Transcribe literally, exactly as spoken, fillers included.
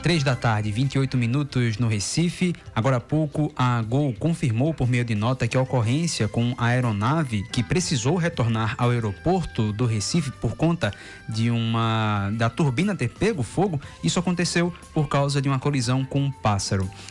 Três da tarde, vinte e oito minutos no Recife. Agora há pouco, a Gol confirmou por meio de nota que a ocorrência com a aeronave que precisou retornar ao aeroporto do Recife por conta de uma da turbina ter pego fogo, isso aconteceu por causa de uma colisão com um pássaro.